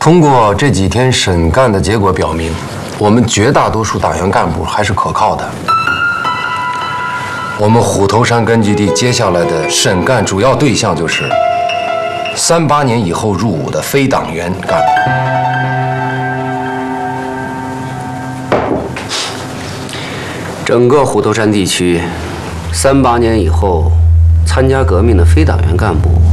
通过这几天审干的结果表明，我们绝大多数党员干部还是可靠的。我们虎头山根据地接下来的审干主要对象就是38年以后入伍的非党员干部。 整个虎头山地区，38年以后参加革命的非党员干部